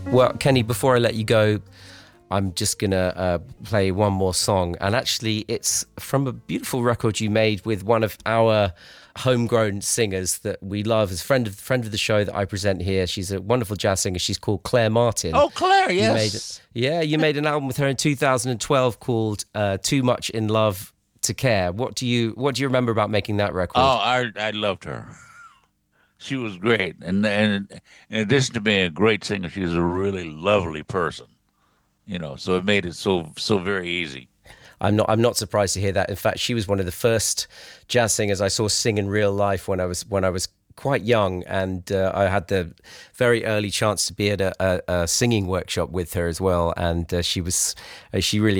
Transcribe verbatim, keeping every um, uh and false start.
Well, Kenny, before I let you go, I'm just going to uh, play one more song. And actually, it's from a beautiful record you made with one of our homegrown singers that we love, as friend of friend of the show that I present here. She's a wonderful jazz singer. She's called Claire Martin. Oh, Claire, You made, yes. yeah, you made an album with her in two thousand twelve called uh, Too Much in Love to Care. What do you What do you remember about making that record? Oh, I I loved her. She was great, and and in addition to being a great singer, she was a really lovely person. You know, so it made it so so very easy. I'm not. I'm not surprised to hear that. In fact, she was one of the first jazz singers I saw sing in real life when I was when I was quite young, and uh, I had the very early chance to be at a, a, a singing workshop with her as well. And uh, she was, uh, she really